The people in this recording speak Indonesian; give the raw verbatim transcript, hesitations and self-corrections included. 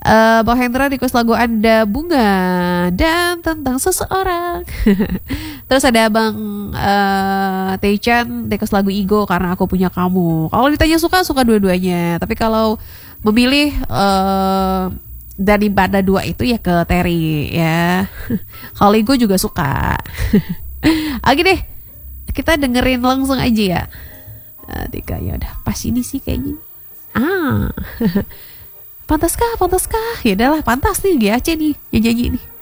Uh, Bang Hendra request lagu Ada Bunga dan Tentang Seseorang. Terus ada Bang uh, Teichan request lagu Igo Karena Aku Punya Kamu. Kalau ditanya suka, suka dua-duanya. Tapi kalau memilih uh, daripada dua itu ya ke Terry ya. Kalau Igo juga suka. Oke deh, kita dengerin langsung aja ya. Uh, Tiga ya udah pas ini sih kayaknya. Ah. Pantaskah, pantaskah? Ya udahlah, pantas nih G A C nih yang nyanyi nih.